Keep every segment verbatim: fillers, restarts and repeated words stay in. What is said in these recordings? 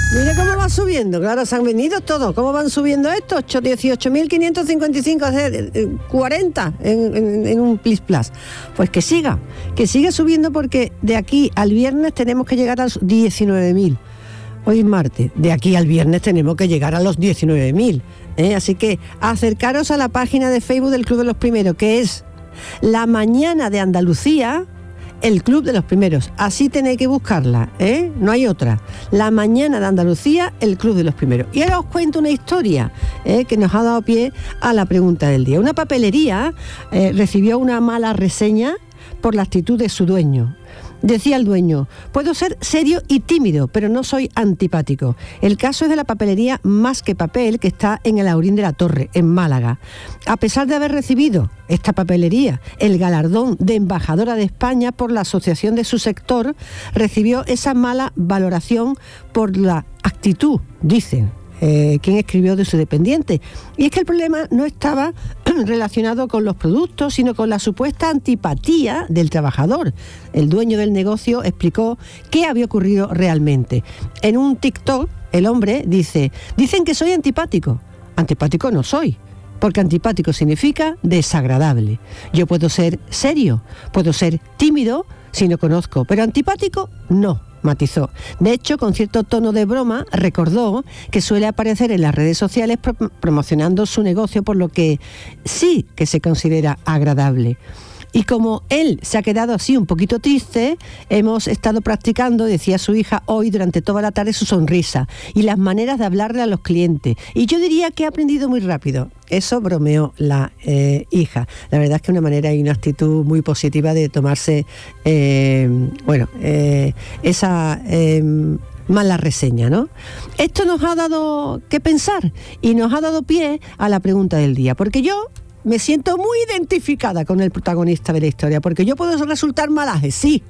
Mira cómo va subiendo, claro, se han venido todos. ¿Cómo van subiendo estos? dieciocho mil quinientos cincuenta y cinco, cuarenta en, en, en un plis plas. Pues que siga, que siga subiendo, porque de aquí al viernes tenemos que llegar a los diecinueve mil. Hoy es martes, de aquí al viernes tenemos que llegar a los diecinueve mil. ¿eh? Así que acercaros a la página de Facebook del Club de los Primeros, que es La Mañana de Andalucía, el Club de los Primeros. Así tenéis que buscarla, ¿eh? No hay otra. La Mañana de Andalucía, el Club de los Primeros. Y ahora os cuento una historia ¿eh? que nos ha dado pie a la pregunta del día. Una papelería eh, recibió una mala reseña por la actitud de su dueño. Decía el dueño: puedo ser serio y tímido, pero no soy antipático. El caso es de la papelería Más que Papel, que está en el Alhaurín de la Torre, en Málaga. A pesar de haber recibido esta papelería el galardón de embajadora de España por la asociación de su sector, recibió esa mala valoración por la actitud, dicen, Eh, quien escribió de su dependiente. Y es que el problema no estaba relacionado con los productos, sino con la supuesta antipatía del trabajador. El dueño del negocio explicó qué había ocurrido realmente. En un TikTok, el hombre dice: dicen que soy antipático. Antipático no soy, porque antipático significa desagradable. Yo puedo ser serio, puedo ser tímido si no conozco, pero antipático no, matizó. De hecho, con cierto tono de broma, recordó que suele aparecer en las redes sociales pro- promocionando su negocio, por lo que sí que se considera agradable. Y como él se ha quedado así un poquito triste, hemos estado practicando, decía su hija hoy, durante toda la tarde, su sonrisa y las maneras de hablarle a los clientes. Y yo diría que ha aprendido muy rápido. Eso bromeó la eh, hija. La verdad es que una manera y una actitud muy positiva de tomarse, eh, bueno, eh, esa eh, mala reseña, ¿no? Esto nos ha dado que pensar y nos ha dado pie a la pregunta del día, porque yo me siento muy identificada con el protagonista de la historia, porque yo puedo resultar malaje, sí.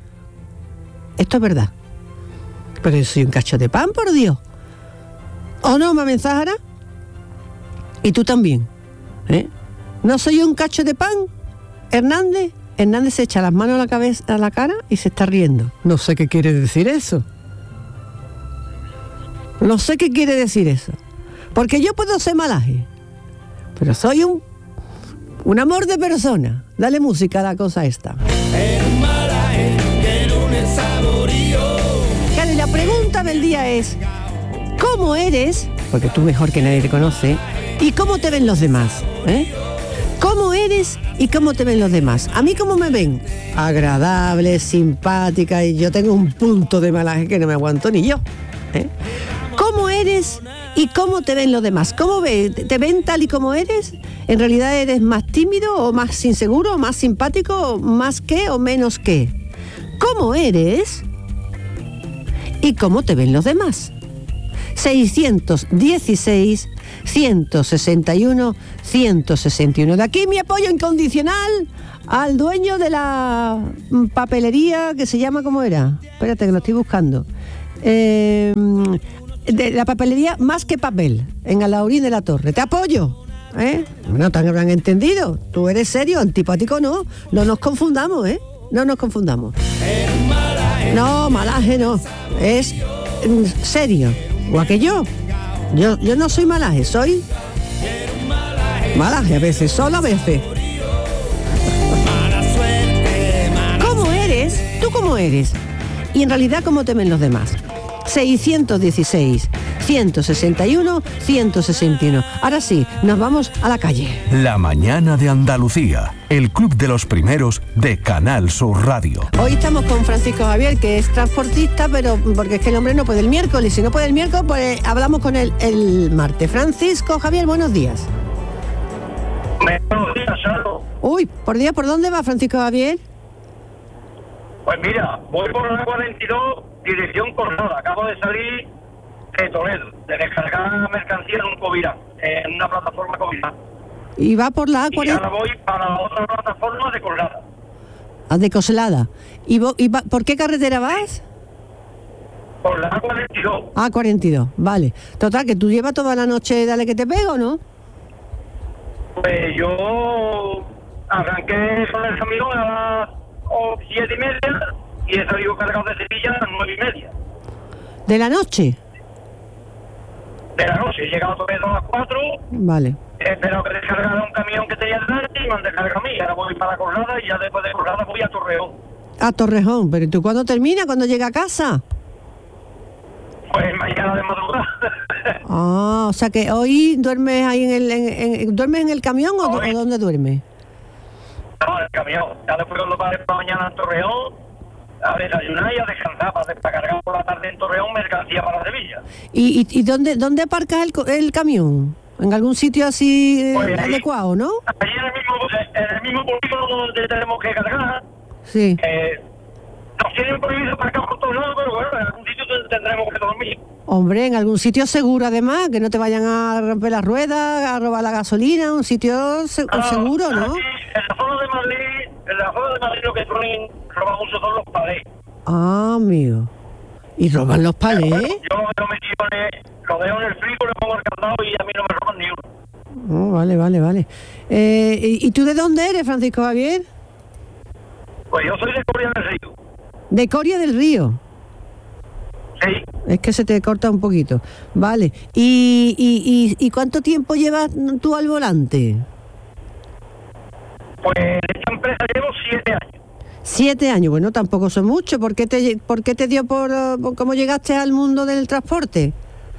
Esto es verdad. Pero yo soy un cacho de pan, por Dios. ¿O no, Mame Zahara? Y tú también, ¿eh? ¿No soy un cacho de pan, Hernández? Hernández se echa las manos a la cabeza, a la cara y se está riendo. No sé qué quiere decir eso. No sé qué quiere decir eso. Porque yo puedo ser malaje, pero soy un Un amor de persona. Dale música a la cosa esta. Claro, y la pregunta del día es: ¿cómo eres? Porque tú mejor que nadie te conoce. ¿Y cómo te ven los demás? ¿Eh? ¿Cómo eres y cómo te ven los demás? ¿A mí cómo me ven? Agradable, simpática, y yo tengo un punto de malaje que no me aguanto ni yo. ¿Eh? ¿Cómo eres y cómo te ven los demás? ¿Cómo ve, te ven tal y como eres? ¿En realidad eres más tímido o más inseguro, o más simpático, o más qué o menos qué? ¿Cómo eres y cómo te ven los demás? seiscientos dieciséis, ciento sesenta y uno, ciento sesenta y uno. De aquí mi apoyo incondicional al dueño de la papelería que se llama, ¿cómo era? Espérate que lo estoy buscando. Eh, de la papelería Más que Papel, en Alhaurín de la Torre. Te apoyo. ¿Eh? No te habrán entendido. Tú eres serio, antipático no. No nos confundamos, ¿eh? No nos confundamos. No, malaje no. Es mm, serio. Igual que yo. Yo. Yo no soy malaje, soy malaje a veces, solo a veces. ¿Cómo eres? ¿Tú cómo eres? Y en realidad, ¿cómo te ven los demás? seiscientos dieciséis, ciento sesenta y uno, ciento sesenta y uno. Ahora sí, nos vamos a la calle. La Mañana de Andalucía, el Club de los Primeros de Canal Sur Radio. Hoy estamos con Francisco Javier, que es transportista, pero porque es que el hombre no puede el miércoles. Si no puede el miércoles, pues hablamos con él el martes. Francisco Javier, buenos días. Buenos días, Salo. Uy, por Dios, ¿por dónde va Francisco Javier? Pues mira, voy por la cuarenta y dos, dirección Coronada. Acabo de salir de Toledo, de descargar mercancía en un Covirán, en una plataforma Covirán. Y va por la A Y cuarenta. ahora voy para la otra plataforma de Colgada. Ah, de Coslada. ¿Y, vo- y va- por qué carretera vas? Por la A cuarenta y dos. A cuarenta y dos, vale. Total, que tú llevas toda la noche, dale que te pego, ¿no? Pues yo arranqué con el camión a las oh, siete y media y he salido cargado de Sevilla a las nueve y media. ¿De la noche? de la noche. He llegado a Toledo a las cuatro. Vale. He esperado que descargara un camión que tenía delante y me han descargado a mí. Ahora voy para Corrada y ya después de Corrada voy a Torreón. A Torrejón, pero ¿y tú cuándo termina? ¿Cuándo llega a casa? Pues mañana de madrugada. Ah, o sea que hoy duermes ahí en el, en, en- ¿duermes en el camión o, Hoy. o dónde duermes? No, el camión. Ya después cuando pare para mañana en Torreón, a desayunar y a descansar para, para cargar por la tarde en Torreón mercancía para Sevilla. ¿Y, y, y dónde, dónde aparcas el, co- el camión? ¿En algún sitio así eh, Pues ahí. adecuado, no? Allí en el mismo, en el mismo polígono donde tenemos que cargar, Sí. eh, nos tienen prohibido aparcar por todos lados, pero bueno, en algún sitio tendremos que dormir. Hombre, en algún sitio seguro además, que no te vayan a romper las ruedas, a robar la gasolina, un sitio se- Ah, seguro, ¿no? aquí, en la zona de Madrid, en la zona de Madrid lo que suelen robar mucho son los palés. Ah, amigo. ¿Y roban los palés? Bueno, yo lo dejo metido en el, lo dejo en el frigo, le pongo el candado y a mí no me roban ni uno. Oh, vale, vale, vale. Eh, ¿y, y tú de dónde eres, Francisco Javier? Pues yo soy de Coria del Río. De Coria del Río. Sí, Es que se te corta un poquito. Vale. ¿Y, y, y, y cuánto tiempo llevas tú al volante? pues en esta empresa llevo siete años. Siete años. Bueno, tampoco son mucho. ¿Por qué te, por qué te dio por, eh, por cómo llegaste al mundo del transporte?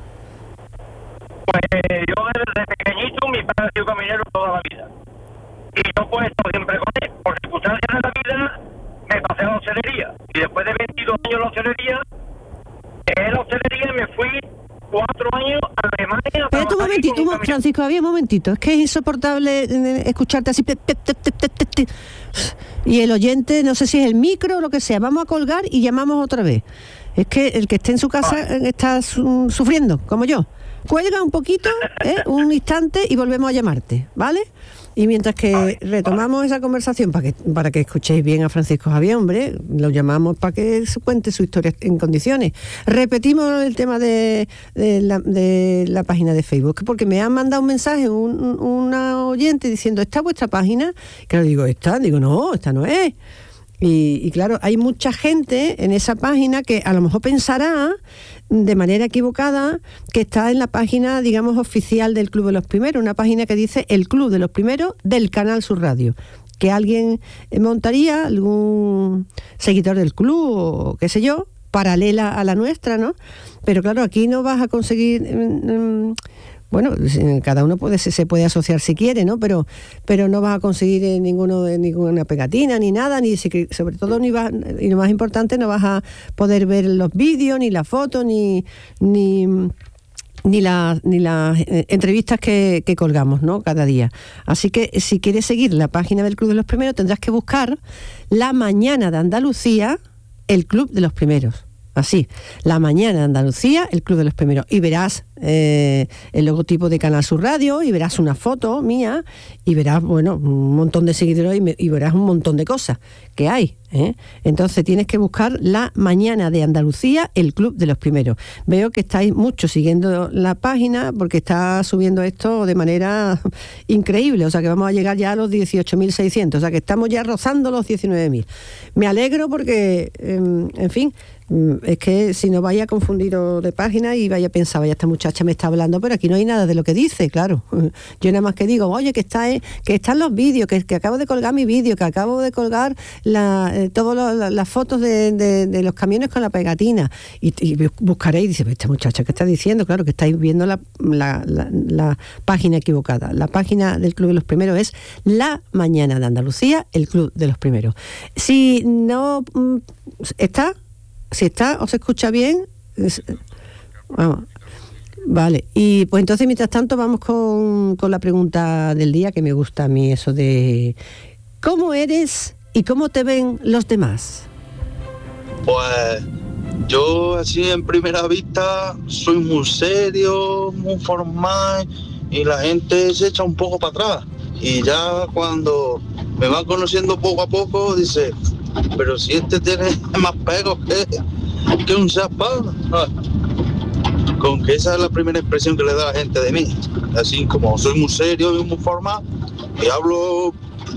Pues yo desde pequeñito, mi padre ha sido caminero toda la vida. Y yo pues he estado siempre con él. Por circunstancias de la vida, me pasé a la hostelería. Y después de veintidós años en la hostelería, dejé la hostelería y me fui cuatro años a Alemania. a Espera un trabajar momentito, con un un mo- camión. Francisco Javier, un momentito. Es que es insoportable eh, escucharte así. pe- pe- pe- pe- pe- pe- pe- Y el oyente, no sé si es el micro o lo que sea. Vamos a colgar y llamamos otra vez. Es que el que esté en su casa eh, está su- sufriendo, como yo. Cuelga un poquito, ¿eh? un instante y volvemos a llamarte, ¿vale? Y mientras que retomamos esa conversación para que para que escuchéis bien a Francisco Javier, hombre, lo llamamos para que se cuente su historia en condiciones. Repetimos el tema de, de, la, de la página de Facebook, porque me han mandado un mensaje un, un- una oyente diciendo, ¿está vuestra página? Claro, digo, ¿está? Digo, no, esta no es. Y, y claro, hay mucha gente en esa página que a lo mejor pensará de manera equivocada que está en la página, digamos, oficial del Club de los Primeros, una página que dice el Club de los Primeros del Canal Sur Radio. Que alguien montaría, algún seguidor del club o qué sé yo, paralela a la nuestra, ¿no? Pero claro, aquí no vas a conseguir... mm, mm, bueno, cada uno puede se, se puede asociar si quiere, ¿no? Pero pero no vas a conseguir eh, ninguno de ninguna pegatina ni nada, ni si- sobre todo ni vas, y lo más importante, no vas a poder ver los vídeos ni las fotos ni ni ni las ni las eh, entrevistas que, que colgamos, ¿no? Cada día. Así que si quieres seguir la página del Club de los Primeros tendrás que buscar La Mañana de Andalucía, el Club de los Primeros. Así, La Mañana de Andalucía, el Club de los Primeros. Y verás eh, el logotipo de Canal Sur Radio, y verás una foto mía, y verás, bueno, un montón de seguidores, y, me- y verás un montón de cosas que hay, ¿eh? Entonces tienes que buscar La Mañana de Andalucía, el Club de los Primeros. Veo que estáis mucho siguiendo la página, porque está subiendo esto de manera increíble. O sea que vamos a llegar ya a los dieciocho mil seiscientos. O sea que estamos ya rozando los diecinueve mil. Me alegro porque, eh, en fin, mm, es que si no vaya a confundiros de página y vaya a pensar, vaya, esta muchacha me está hablando, pero aquí no hay nada de lo que dice, claro. Yo nada más que digo, oye, que está eh, que están los vídeos, que, que acabo de colgar mi vídeo, que acabo de colgar la, eh, todas lo- la- las fotos de, de- de los camiones con la pegatina. Y, y buscaréis y dice, esta muchacha, ¿qué está diciendo? Claro, que estáis viendo la, la- la- la página equivocada. La página del Club de los Primeros es La Mañana de Andalucía, el Club de los Primeros. Si no mm, está, si está, os escucha bien, es- vamos. Vale, y pues entonces mientras tanto vamos con, con la pregunta del día, que me gusta a mí eso de ¿cómo eres y cómo te ven los demás? Pues yo así en primera vista soy muy serio, muy formal, y la gente se echa un poco para atrás. Y ya cuando me van conociendo poco a poco, dice, pero si este tiene más pegos que, que un zapato. Con que esa es la primera impresión que le da la gente de mí. Así como soy muy serio y muy formal y hablo,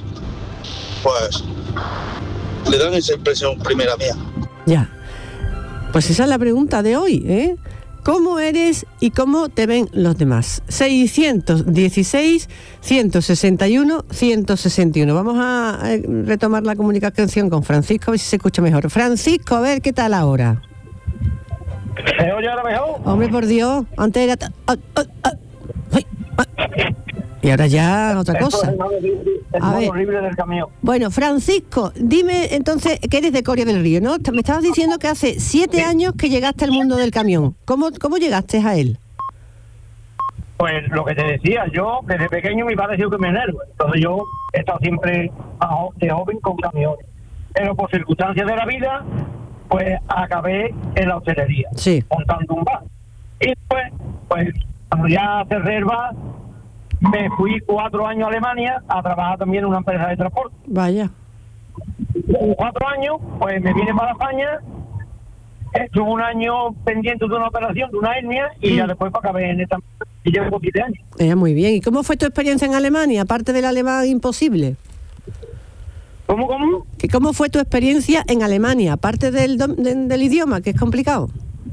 pues le dan esa impresión primera mía. Ya, pues esa es la pregunta de hoy, ¿eh? ¿Cómo eres y cómo te ven los demás? seiscientos dieciséis, ciento sesenta y uno, ciento sesenta y uno. Vamos a retomar la comunicación con Francisco, a ver si se escucha mejor. Francisco, a ver, ¿qué tal ahora? ¿Se oye ahora mejor? Hombre, por Dios, antes era... ta- ah, ah, ah, ay, ah. Y ahora ya otra cosa. El modo A ver. horrible del camión. Bueno, Francisco, dime entonces que eres de Coria del Río, ¿no? Me estabas diciendo que hace siete años que llegaste al mundo del camión. ¿Cómo, cómo llegaste a él? Pues lo que te decía, yo desde pequeño mi padre ha sido camionero, entonces yo he estado siempre de joven con camiones. Pero por circunstancias de la vida, pues acabé en la hostelería, Sí. montando un bar. Y después, pues cuando ya cerré el bar, me fui cuatro años a Alemania a trabajar también en una empresa de transporte. Vaya. Con cuatro años, pues me vine para España, estuve un año pendiente de una operación, de una hernia, y Mm. ya después para acabé en esta y llevo siete años. Eh, muy bien. ¿Y cómo fue tu experiencia en Alemania, aparte del alemán imposible? ¿Cómo, cómo? ¿Que ¿Cómo fue tu experiencia en Alemania, aparte del, dom- de- del idioma, que es complicado?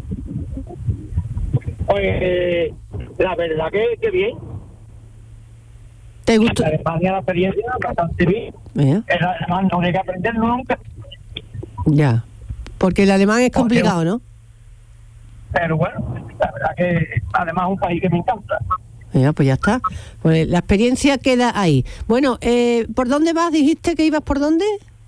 Pues la verdad que, que bien. ¿Te gustó? En Alemania la experiencia bastante bien. Eh, El alemán no hay que aprenderlo nunca, Ya. Porque el alemán es complicado, ¿no? pero bueno, la verdad que además es un país que me encanta. Ya, pues ya está. Pues la experiencia queda ahí. Bueno, eh, ¿por dónde vas? ¿Dijiste que ibas por dónde?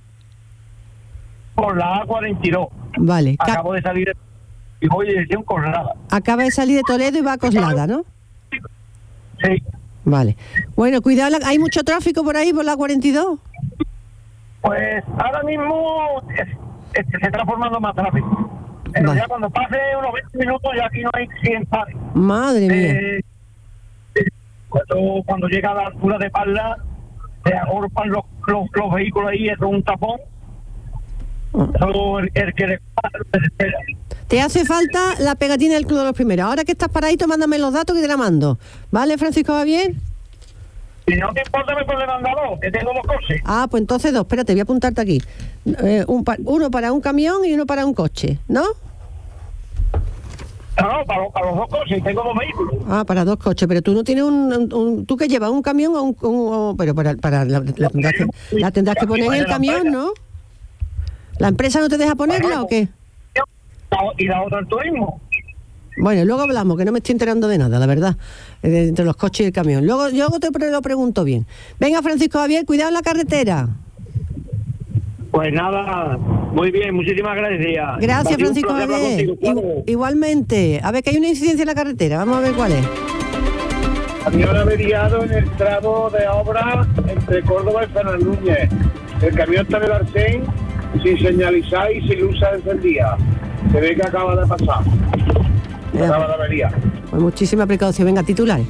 Por la A cuarenta y dos. Vale. Ca- Acabo de salir de- y voy en dirección Corralada. acaba de salir de Toledo y va a Coslada, ¿no? Sí. Vale. Bueno, cuidado, la- ¿hay mucho tráfico por ahí, por la cuarenta y dos? Pues ahora mismo es- es- se está formando más tráfico. Pero Vale. ya cuando pase unos veinte minutos ya aquí no hay cien pares. Madre mía. Eh, cuando, cuando llega a la altura de Parla, se agorpan los, los, los vehículos ahí, eso es un tapón. Eso el, el que le se desespera. Te hace falta la pegatina del Club de los Primeros. Ahora que estás paradito, mándame los datos que te la mando. ¿Vale, Francisco, va bien? Si no te importa, me puedes mandar dos, que tengo dos coches. Ah, pues entonces dos. Espérate, voy a apuntarte aquí. Eh, un pa- uno para un camión y uno para un coche, ¿no? No, no, para, para los dos coches, tengo dos vehículos. Ah, para dos coches. Pero tú no tienes un... un- un- ¿Tú qué llevas? ¿Un camión o un...? un- o- pero para, para la, la tendrás que, la tendrás que poner en el camión, ¿no? ¿La empresa no te deja ponerla o qué? Y la otra el turismo. Bueno, luego hablamos, que no me estoy enterando de nada, la verdad, eh, entre los coches y el camión. Luego, luego te pre- lo pregunto bien. Venga, Francisco Javier, cuidado en la carretera. Pues nada, muy bien, muchísimas gracias. Gracias, Ha sido un Francisco placer hablar Javier. contigo, Pablo. Igu- igualmente. A ver, que hay una incidencia en la carretera. Vamos a ver cuál es. Camión averiado en el tramo de obra entre Córdoba y Fernández Núñez. El camión está en el arcén sin señalizar y sin luz encendida. Se ve que acaba de pasar. Acaba de avería. Pues muchísima precaución. Venga, titulares.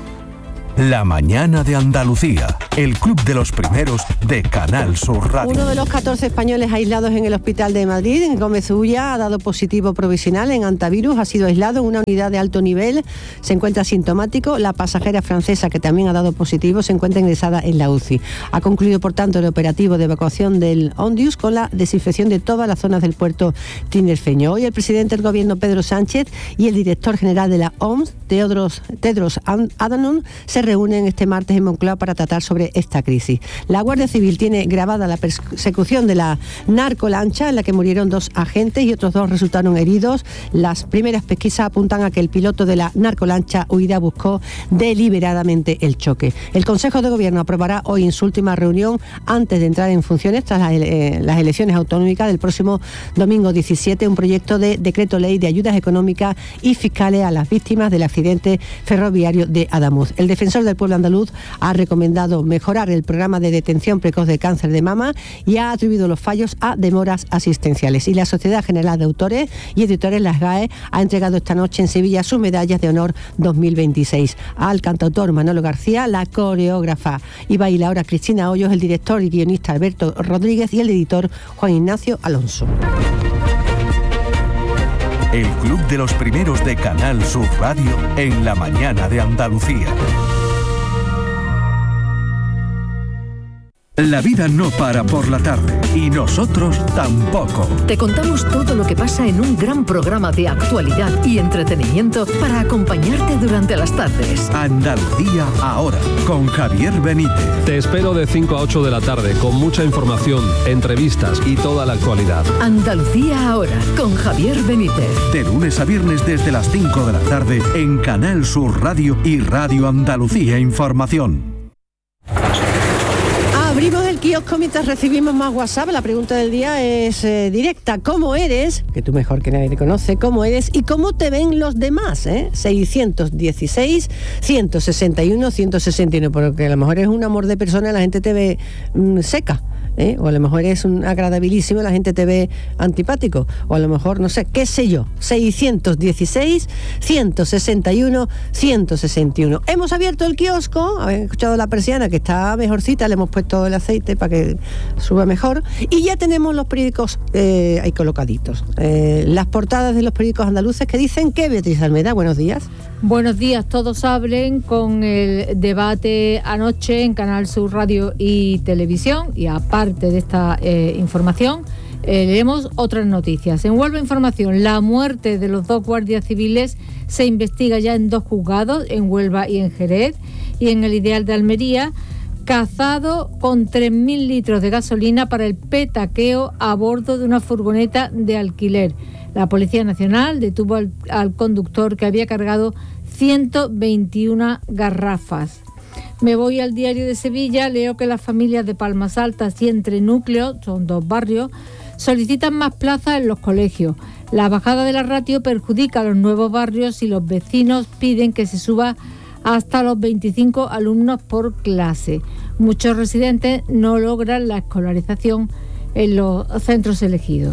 La mañana de Andalucía, el club de los primeros de Canal Sur Radio. Uno de los catorce españoles aislados en el hospital de Madrid, en Gómez Ulla, ha dado positivo provisional en antivirus, ha sido aislado en una unidad de alto nivel, se encuentra asintomático. La pasajera francesa, que también ha dado positivo, se encuentra ingresada en la U C I. Ha concluido, por tanto, el operativo de evacuación del Ondius con la desinfección de todas las zonas del puerto tinerfeño. Hoy el presidente del gobierno, Pedro Sánchez, y el director general de la O M S, Tedros, Tedros Adhanom, se reúnen este martes en Moncloa para tratar sobre esta crisis. La Guardia Civil tiene grabada la persecución de la narcolancha en la que murieron dos agentes y otros dos resultaron heridos. Las primeras pesquisas apuntan a que el piloto de la narcolancha huida buscó deliberadamente el choque. El Consejo de Gobierno aprobará hoy en su última reunión antes de entrar en funciones tras las, eh, las elecciones autonómicas del próximo domingo diecisiete un proyecto de decreto ley de ayudas económicas y fiscales a las víctimas del accidente ferroviario de Adamuz. El defensor del pueblo andaluz ha recomendado mejorar el programa de detención precoz de cáncer de mama y ha atribuido los fallos a demoras asistenciales. Y la Sociedad General de Autores y Editores, la S G A E, ha entregado esta noche en Sevilla sus medallas de honor dos mil veintiséis al cantautor Manolo García, la coreógrafa y bailaora Cristina Hoyos, el director y guionista Alberto Rodríguez y el editor Juan Ignacio Alonso. El club de los primeros de Canal Sur Radio en la mañana de Andalucía. La vida no para por la tarde y nosotros tampoco. Te contamos todo lo que pasa en un gran programa de actualidad y entretenimiento para acompañarte durante las tardes. Andalucía ahora, con Javier Benítez. Te espero de cinco a ocho de la tarde con mucha información, entrevistas y toda la actualidad. Andalucía ahora, con Javier Benítez. De lunes a viernes desde las cinco de la tarde en Canal Sur Radio y Radio Andalucía Información. Abrimos el kiosco mientras recibimos más WhatsApp. La pregunta del día es eh, directa. ¿Cómo eres? Que tú mejor que nadie te conoce. ¿Cómo eres? ¿Y cómo te ven los demás? ¿eh? seiscientos dieciséis, ciento sesenta y uno, ciento sesenta y uno. Porque a lo mejor es un amor de persona y la gente te ve mmm, seca. ¿eh? O a lo mejor es un agradabilísimo y la gente te ve antipático. O a lo mejor, no sé, qué sé yo. seiscientos dieciséis, ciento sesenta y uno, ciento sesenta y uno. Hemos abierto el kiosco. Habéis escuchado la persiana que está mejorcita. Le hemos puesto el aceite para que suba mejor. Y ya tenemos los periódicos eh, ahí colocaditos. Eh, las portadas de los periódicos andaluces que dicen que Beatriz Almeda, buenos días. Buenos días, todos hablen con el debate anoche en Canal Sur Radio y Televisión. Y aparte de esta eh, información, eh, leemos otras noticias. En Huelva Información, la muerte de los dos guardias civiles se investiga ya en dos juzgados, en Huelva y en Jerez. Y en el Ideal de Almería, cazado con tres mil litros de gasolina para el petaqueo a bordo de una furgoneta de alquiler. La Policía Nacional detuvo al, al conductor que había cargado ciento veintiuna garrafas. Me voy al Diario de Sevilla, leo que las familias de Palmas Altas y Entre Núcleos, son dos barrios, solicitan más plazas en los colegios. La bajada de la ratio perjudica a los nuevos barrios y los vecinos piden que se suba hasta los veinticinco alumnos por clase. Muchos residentes no logran la escolarización en los centros elegidos.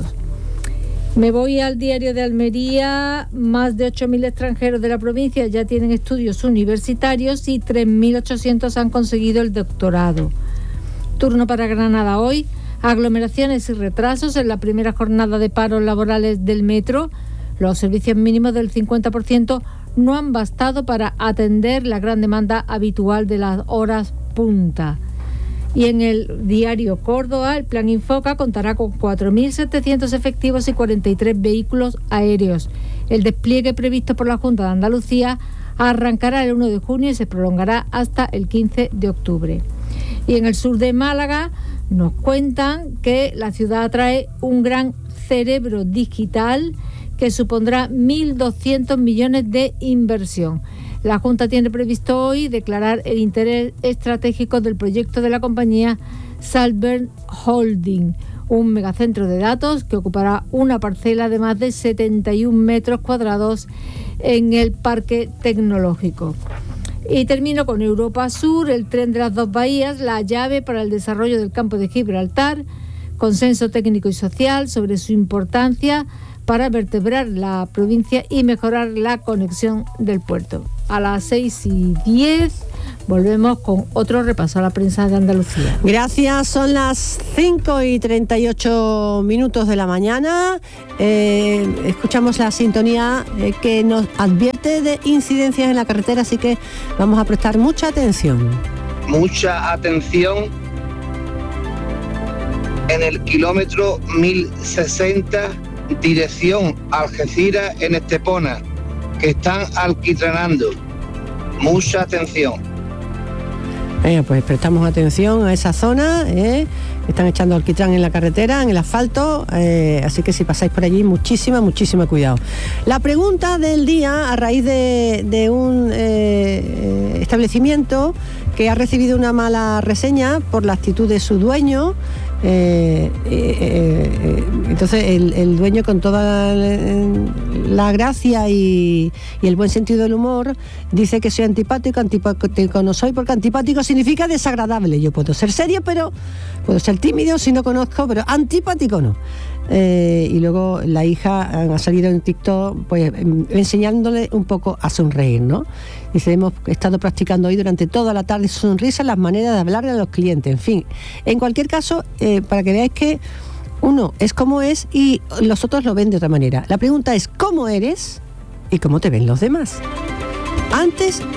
Me voy al Diario de Almería. Más de ocho mil extranjeros de la provincia ya tienen estudios universitarios y tres mil ochocientos han conseguido el doctorado. Turno para Granada hoy. Aglomeraciones y retrasos en la primera jornada de paros laborales del metro. Los servicios mínimos del cincuenta por ciento no han bastado para atender la gran demanda habitual de las horas punta. Y en el Diario Córdoba, el Plan Infoca contará con cuatro mil setecientos efectivos y cuarenta y tres vehículos aéreos. El despliegue previsto por la Junta de Andalucía arrancará el uno de junio y se prolongará hasta el quince de octubre. Y en el sur de Málaga nos cuentan que la ciudad atrae un gran cerebro digital que supondrá mil doscientos millones de inversión. La Junta tiene previsto hoy declarar el interés estratégico del proyecto de la compañía Saltburn Holding, un megacentro de datos que ocupará una parcela de más de setenta y un metros cuadrados en el Parque Tecnológico. Y termino con Europa Sur, el tren de las dos bahías, la llave para el desarrollo del campo de Gibraltar, consenso técnico y social sobre su importancia para vertebrar la provincia y mejorar la conexión del puerto. A las seis y diez volvemos con otro repaso a la prensa de Andalucía. Gracias, son las cinco y treinta y ocho minutos de la mañana. Eh, escuchamos la sintonía eh, que nos advierte de incidencias en la carretera, así que vamos a prestar mucha atención. Mucha atención en el kilómetro mil sesenta, dirección Algeciras en Estepona, que están alquitranando. Mucha atención. Eh, pues prestamos atención a esa zona, eh, están echando alquitrán en la carretera, en el asfalto, eh, así que si pasáis por allí, muchísima, muchísimo cuidado. La pregunta del día, a raíz de, de un eh, establecimiento que ha recibido una mala reseña por la actitud de su dueño. Eh, eh, eh, entonces el, el dueño, con toda la gracia y, y el buen sentido del humor, dice que soy antipático. Antipático no soy, porque antipático significa desagradable. Yo puedo ser serio, pero puedo ser tímido si no conozco, pero antipático no. Eh, y luego la hija ha salido en TikTok pues enseñándole un poco a sonreír, ¿no? Dice, hemos estado practicando hoy durante toda la tarde sonrisa, las maneras de hablarle a los clientes, en fin. En cualquier caso, eh, para que veáis que uno es como es y los otros lo ven de otra manera. La pregunta es, ¿cómo eres y cómo te ven los demás? Antes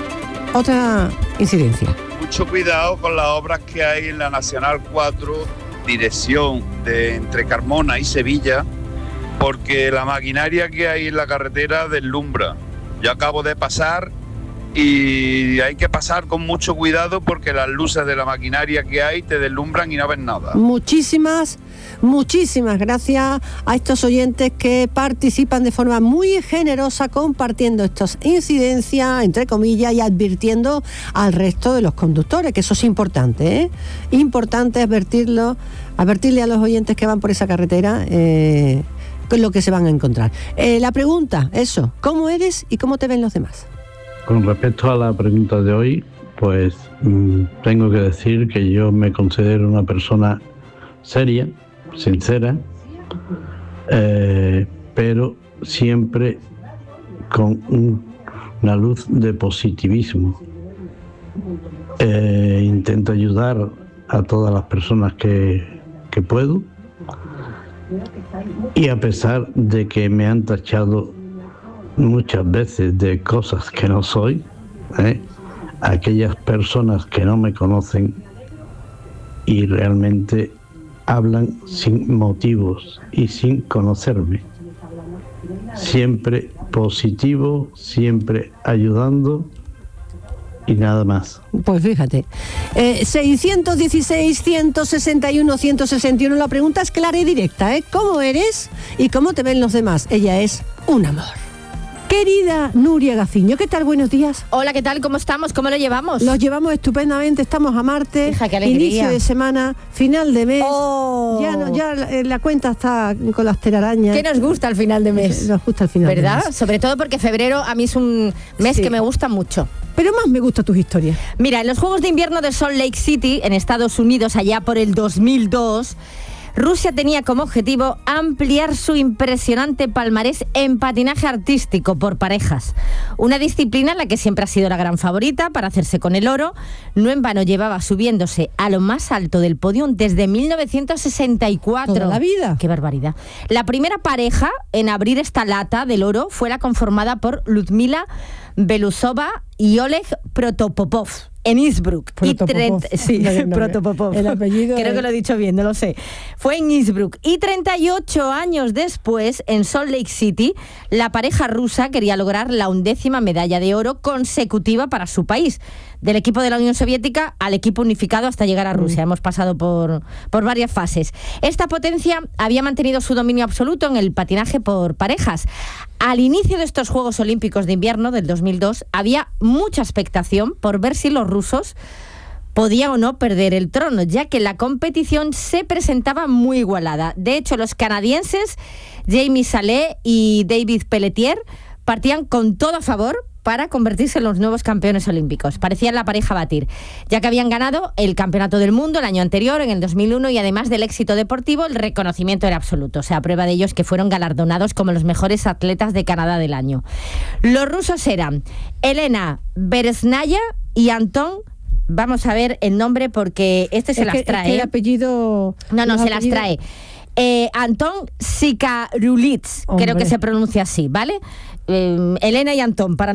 Otra incidencia. Mucho cuidado con las obras que hay en la Nacional cuatro, dirección de entre Carmona y Sevilla, porque la maquinaria que hay en la carretera deslumbra. Yo acabo de pasar y hay que pasar con mucho cuidado porque las luces de la maquinaria que hay te deslumbran y no ves nada. Muchísimas, muchísimas gracias a estos oyentes que participan de forma muy generosa compartiendo estas incidencias, entre comillas, y advirtiendo al resto de los conductores, que eso es importante, ¿eh? Importante advertirlo, advertirle a los oyentes que van por esa carretera eh, con lo que se van a encontrar. Eh, la pregunta, eso, ¿cómo eres y cómo te ven los demás? Con respecto a la pregunta de hoy, pues mmm, tengo que decir que yo me considero una persona seria, sincera, eh, pero siempre con un, una luz de positivismo. Eh, intento ayudar a todas las personas que, que puedo, y a pesar de que me han tachado muchas veces de cosas que no soy, ¿eh? aquellas personas que no me conocen y realmente hablan sin motivos y sin conocerme, siempre positivo, siempre ayudando y nada más. Pues fíjate, eh, seiscientos dieciséis, ciento sesenta y uno, ciento sesenta y uno, la pregunta es clara y directa, ¿eh? ¿Cómo eres y cómo te ven los demás? Ella es un amor. Querida Nuria Gaciño, ¿qué tal? Buenos días. Hola, ¿qué tal? ¿Cómo estamos? ¿Cómo lo llevamos? Los llevamos estupendamente, estamos a martes, Hija, qué alegría. Inicio de semana, final de mes. Oh. Ya, no, ya la, la cuenta está con las telarañas. ¿Qué nos gusta al final de mes? Nos gusta al final ¿verdad? de mes. Sobre todo porque febrero a mí es un mes sí. que me gusta mucho. Pero más me gustan tus historias. Mira, en los Juegos de Invierno de Salt Lake City, en Estados Unidos, allá por el dos mil dos... Rusia tenía como objetivo ampliar su impresionante palmarés en patinaje artístico por parejas. Una disciplina en la que siempre ha sido la gran favorita para hacerse con el oro. No en vano llevaba subiéndose a lo más alto del podio desde mil novecientos sesenta y cuatro. Toda la vida. ¡Qué barbaridad! La primera pareja en abrir esta lata del oro fue la conformada por Ludmila Belousova y Oleg Protopopov. En Innsbruck. Protopopov. Y tre- sí, no, no, Protopopov. El apellido. Creo es... que lo he dicho bien, no lo sé. Fue en Innsbruck. Y treinta y ocho años después, en Salt Lake City, la pareja rusa quería lograr la undécima medalla de oro consecutiva para su país. Del equipo de la Unión Soviética al equipo unificado hasta llegar a Rusia. Mm. Hemos pasado por, por varias fases. Esta potencia había mantenido su dominio absoluto en el patinaje por parejas. Al inicio de estos Juegos Olímpicos de Invierno del dos mil dos había mucha expectación por ver si los rusos podían o no perder el trono, ya que la competición se presentaba muy igualada. De hecho, los canadienses Jamie Salé y David Pelletier partían con todo a favor para convertirse en los nuevos campeones olímpicos. Parecían la pareja a batir, ya que habían ganado el Campeonato del Mundo el año anterior, en el dos mil uno, y además del éxito deportivo, el reconocimiento era absoluto. O sea, prueba de ello es que fueron galardonados como los mejores atletas de Canadá del año. Los rusos eran Elena Beresnaya y Anton. Vamos a ver el nombre porque este se es las que, trae. Es que el apellido... No, no, se apellidos... las trae. Eh, Anton Sikarulits, creo que se pronuncia así, ¿vale? Eh, Elena y Anton, para